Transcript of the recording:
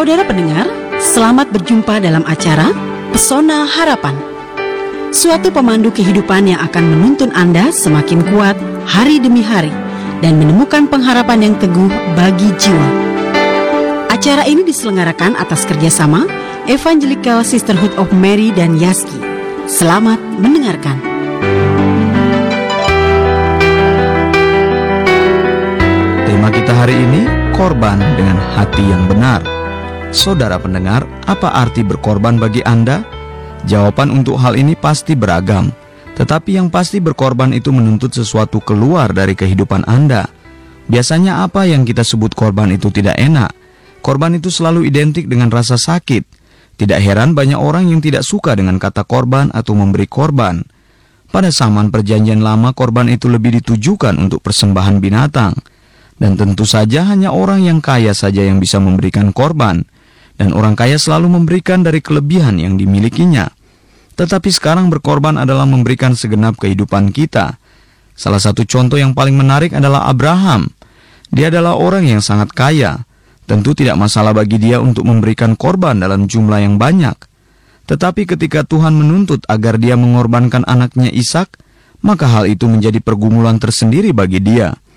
Saudara pendengar, selamat berjumpa dalam acara Pesona Harapan. Suatu pemandu kehidupan yang akan menuntun Anda semakin kuat hari demi hari dan menemukan pengharapan yang teguh bagi jiwa. Acara ini diselenggarakan atas kerjasama Evangelical Sisterhood of Mary dan Yaski. Selamat mendengarkan. Tema kita hari ini, korban dengan hati yang benar. Saudara pendengar, apa arti berkorban bagi Anda? Jawaban untuk hal ini pasti beragam. Tetapi yang pasti berkorban itu menuntut sesuatu keluar dari kehidupan Anda. Biasanya apa yang kita sebut korban itu tidak enak. Korban itu selalu identik dengan rasa sakit. Tidak heran banyak orang yang tidak suka dengan kata korban atau memberi korban. Pada zaman Perjanjian Lama, korban itu lebih ditujukan untuk persembahan binatang. Dan tentu saja hanya orang yang kaya saja yang bisa memberikan korban. Dan orang kaya selalu memberikan dari kelebihan yang dimilikinya. Tetapi sekarang berkorban adalah memberikan segenap kehidupan kita. Salah satu contoh yang paling menarik adalah Abraham. Dia adalah orang yang sangat kaya. Tentu tidak masalah bagi dia untuk memberikan korban dalam jumlah yang banyak. Tetapi ketika Tuhan menuntut agar dia mengorbankan anaknya Ishak, maka hal itu menjadi pergumulan tersendiri bagi dia.